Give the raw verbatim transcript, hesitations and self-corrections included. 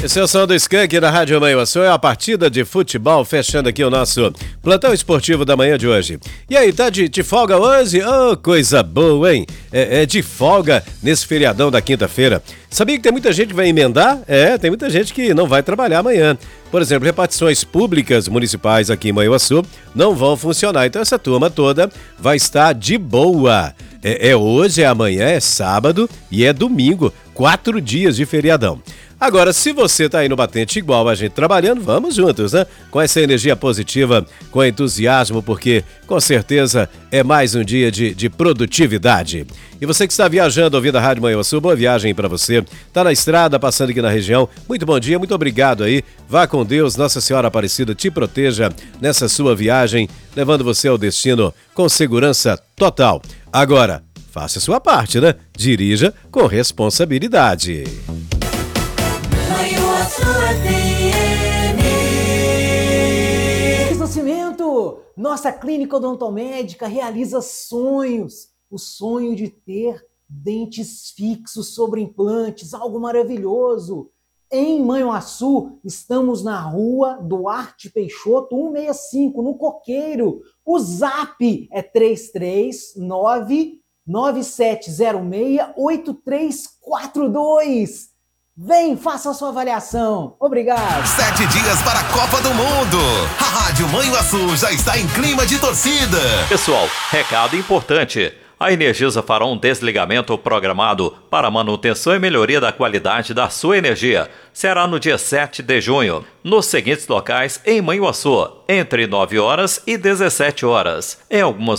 Esse é o som do Skank na Rádio Manhuaçu, é a partida de futebol, fechando aqui o nosso plantão esportivo da manhã de hoje. E aí, tá de, de folga hoje? Oh, coisa boa, hein? É, é de folga nesse feriadão da quinta-feira. Sabia que tem muita gente que vai emendar? É, tem muita gente que não vai trabalhar amanhã. Por exemplo, repartições públicas municipais aqui em Manhuaçu não vão funcionar, então essa turma toda vai estar de boa. É, é hoje, é amanhã, é sábado e é domingo, quatro dias de feriadão. Agora, se você tá aí no batente igual a gente trabalhando, vamos juntos, né? Com essa energia positiva, com entusiasmo, porque com certeza é mais um dia de, de produtividade. E você que está viajando ouvindo a Rádio Manhuaçu, boa viagem para você. Tá na estrada, passando aqui na região, muito bom dia, muito obrigado aí. Vá com Deus, Nossa Senhora Aparecida te proteja nessa sua viagem, levando você ao destino com segurança total. Agora, faça a sua parte, né? Dirija com responsabilidade. Nascimento, nossa clínica odontomédica realiza sonhos. O sonho de ter dentes fixos sobre implantes, algo maravilhoso. Em Manhuaçu, estamos na rua Duarte Peixoto, cento e sessenta e cinco, no Coqueiro. O zap é três três nove, nove sete zero seis, oito três quatro dois. Vem, faça a sua avaliação. Obrigado. Sete dias para a Copa do Mundo. A Rádio Manhuaçu já está em clima de torcida. Pessoal, recado importante. A Energisa fará um desligamento programado para manutenção e melhoria da qualidade da sua energia. Será no dia sete de junho, nos seguintes locais em Manhuaçu, entre nove horas e dezessete horas. Em algumas